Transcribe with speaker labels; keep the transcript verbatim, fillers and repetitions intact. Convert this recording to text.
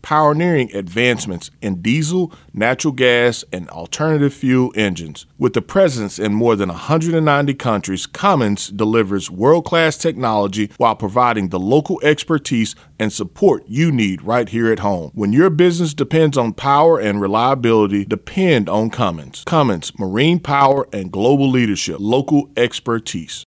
Speaker 1: pioneering advancements in diesel, natural gas, and alternative fuel engines. With a presence in more than one hundred ninety countries, Cummins delivers world-class technology while providing the local expertise and support you need right here at home. When your business depends on power and reliability, depend on Cummins. Cummins, marine power and global leadership, local expertise.